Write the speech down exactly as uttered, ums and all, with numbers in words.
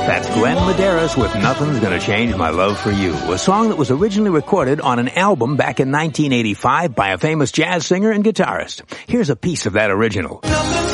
That's Glenn Medeiros with Nothing's Gonna Change My Love for You, a song that was originally recorded on an album back in nineteen eighty-five by a famous jazz singer and guitarist. Here's a piece of that original. Nothing's